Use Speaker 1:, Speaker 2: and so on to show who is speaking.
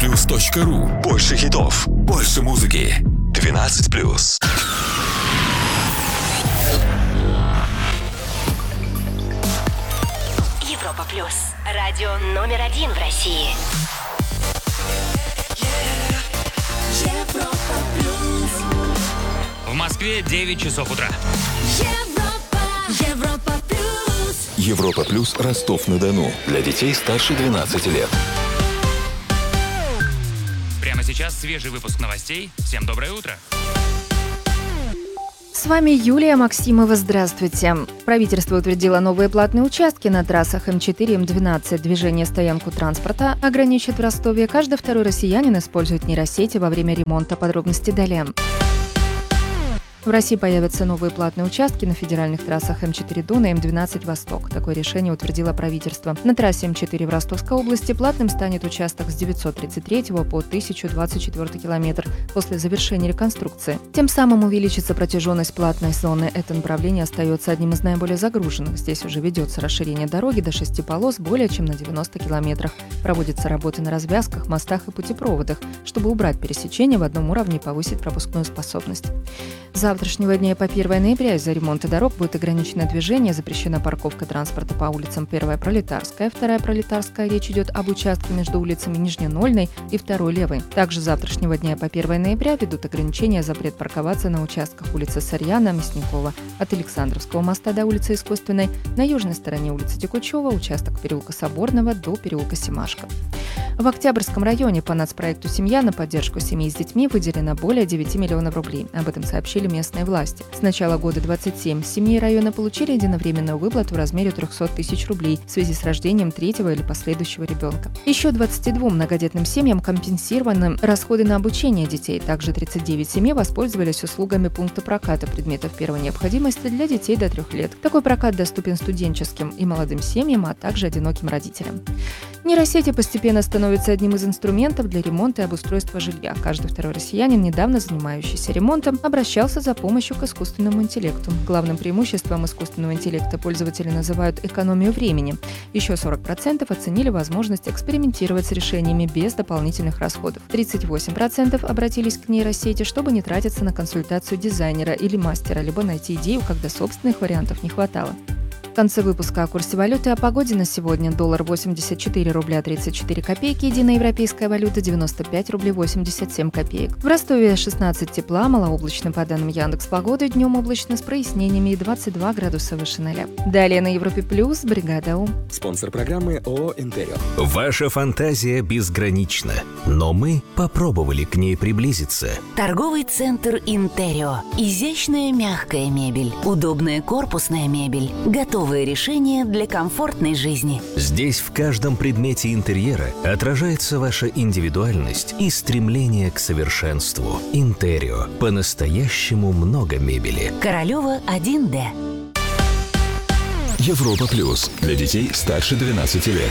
Speaker 1: europaplus.ru. Больше хитов, больше музыки. 12+.
Speaker 2: Европа Плюс. Радио номер 1 в России. Европа Плюс.
Speaker 3: В Москве 9 часов утра.
Speaker 2: Европа Плюс.
Speaker 1: Европа Плюс Ростов-на-Дону. Для детей старше 12 лет.
Speaker 3: Прямо сейчас свежий выпуск новостей. Всем доброе утро.
Speaker 4: С вами Юлия Максимова. Здравствуйте. Правительство утвердило новые платные участки на трассах М4 и М12. Движение стоянку транспорта ограничит в Ростове. Каждый второй россиянин использует нейросети во время ремонта. Подробности далее. В России появятся новые платные участки на федеральных трассах М4 Дон и М12 Восток. Такое решение утвердило правительство. На трассе М4 в Ростовской области платным станет участок с 933 по 1024 километр после завершения реконструкции. Тем самым увеличится протяженность платной зоны. Это направление остается одним из наиболее загруженных. Здесь уже ведется расширение дороги до 6 полос более чем на 90 километрах. Проводятся работы на развязках, мостах и путепроводах, чтобы убрать пересечение в одном уровне и повысить пропускную способность. С завтрашнего дня и по 1 ноября из-за ремонта дорог будет ограничено движение, запрещена парковка транспорта по улицам 1 Пролетарская, 2 Пролетарская. Речь идет об участке между улицами Нижненольной и 2 Левой. Также с завтрашнего дня и по 1 ноября ведут ограничения, запрет парковаться на участках улицы Сарьяна, Мясникова, от Александровского моста до улицы Искусственной, на южной стороне улицы Текучева, участок переулка Соборного до переулка Семашко. В Октябрьском районе по нацпроекту «Семья» на поддержку семей с детьми выделено более 9 миллионов рублей. Об этом сообщили местные власти. С начала года 27 семьи района получили единовременную выплату в размере 300 тысяч рублей в связи с рождением третьего или последующего ребенка. Еще 22 многодетным семьям компенсированы расходы на обучение детей. Также 39 семей воспользовались услугами пункта проката предметов первой необходимости для детей до 3 лет. Такой прокат доступен студенческим и молодым семьям, а также одиноким родителям. Нейросети постепенно становятся одним из инструментов для ремонта и обустройства жилья. Каждый второй россиянин, недавно занимающийся ремонтом, обращался за помощью к искусственному интеллекту. Главным преимуществом искусственного интеллекта пользователи называют экономию времени. Еще 40% оценили возможность экспериментировать с решениями без дополнительных расходов. 38% обратились к нейросети, чтобы не тратиться на консультацию дизайнера или мастера, либо найти идею, когда собственных вариантов не хватало. В конце выпуска о курсе валюты и о погоде на сегодня. Доллар 84 рубля 34 копейки, единая европейская валюта 95 рублей 87 копеек. В Ростове 16 тепла, малооблачно по данным Яндекс.Погоды, днем облачно с прояснениями и 22 градуса выше 0. Далее на Европе Плюс бригада У.
Speaker 5: Спонсор программы ООО «Интерио».
Speaker 6: Ваша фантазия безгранична, но мы попробовали к ней приблизиться.
Speaker 2: Торговый центр «Интерио». Изящная мягкая мебель, удобная корпусная мебель, готовые решения для комфортной жизни.
Speaker 6: Здесь в каждом предмете интерьера отражается ваша индивидуальность и стремление к совершенству. Интерио. По-настоящему много мебели.
Speaker 2: Королева 1Д.
Speaker 1: Европа Плюс. Для детей старше 12 лет.